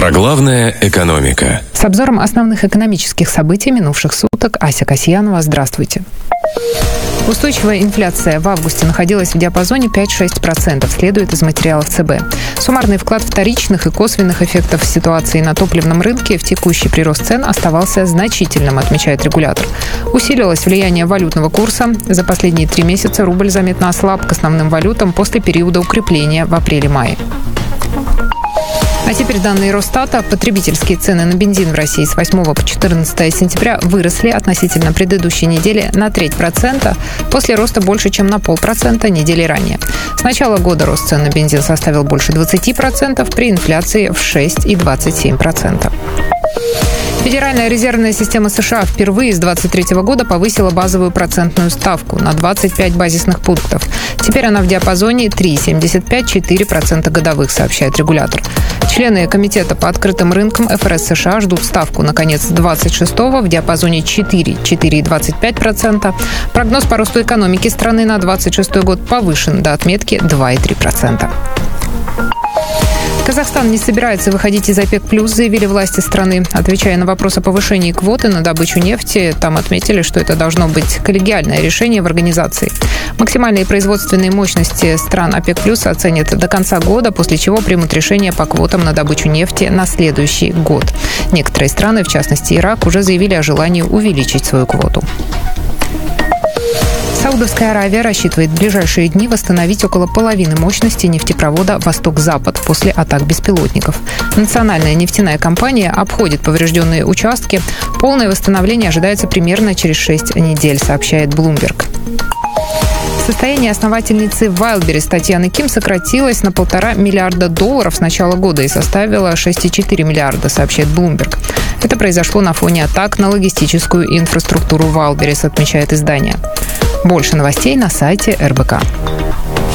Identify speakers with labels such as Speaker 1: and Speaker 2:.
Speaker 1: Про главное – экономика.
Speaker 2: С обзором основных экономических событий минувших суток Ася Касьянова. Здравствуйте. Устойчивая инфляция в августе находилась в диапазоне 5-6%, следует из материалов ЦБ. Суммарный вклад вторичных и косвенных эффектов ситуации на топливном рынке в текущий прирост цен оставался значительным, отмечает регулятор. Усилилось влияние валютного курса. За последние 3 месяца рубль заметно ослаб к основным валютам после периода укрепления в апреле-мае. А теперь данные Росстата. Потребительские цены на бензин в России с 8 по 14 сентября выросли относительно предыдущей недели на 0,3%, после роста больше, чем на 0,5% недели ранее. С начала года рост цен на бензин составил больше 20%, при инфляции в 6,27%. Федеральная резервная система США впервые с 2023 года повысила базовую процентную ставку на 25 базисных пунктов. Теперь она в диапазоне 3,75-4% годовых, сообщает регулятор. Члены Комитета по открытым рынкам ФРС США ждут ставку на конец 26-го в диапазоне 4,25%. Прогноз по росту экономики страны на 26 год повышен до отметки 2,3%. Казахстан не собирается выходить из ОПЕК+, заявили власти страны. Отвечая на вопрос о повышении квоты на добычу нефти, там отметили, что это должно быть коллегиальное решение в организации. Максимальные производственные мощности стран ОПЕК+ оценят до конца года, после чего примут решение по квотам на добычу нефти на следующий год. Некоторые страны, в частности Ирак, уже заявили о желании увеличить свою квоту. Саудовская Аравия рассчитывает в ближайшие дни восстановить около половины мощности нефтепровода «Восток-Запад» после атак беспилотников. Национальная нефтяная компания обходит поврежденные участки. Полное восстановление ожидается примерно через 6 недель, сообщает Bloomberg. Состояние основательницы Wildberries Татьяны Ким сократилось на $1,5 миллиарда с начала года и составило 6,4 миллиарда, сообщает Bloomberg. Это произошло на фоне атак на логистическую инфраструктуру Wildberries, отмечает издание. Больше новостей на сайте РБК.